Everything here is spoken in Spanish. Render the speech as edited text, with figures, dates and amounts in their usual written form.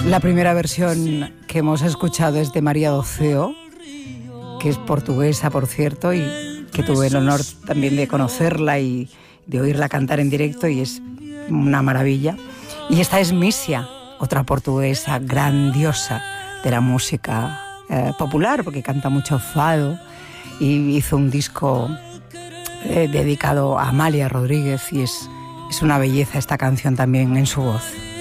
La primera versión que hemos escuchado es de María Doceo, que es portuguesa, por cierto, y que tuve el honor también de conocerla y de oírla cantar en directo, y es una maravilla. Y esta es Mísia, otra portuguesa grandiosa de la música popular, porque canta mucho fado, y hizo un disco dedicado a Amália Rodríguez, y es una belleza esta canción también en su voz.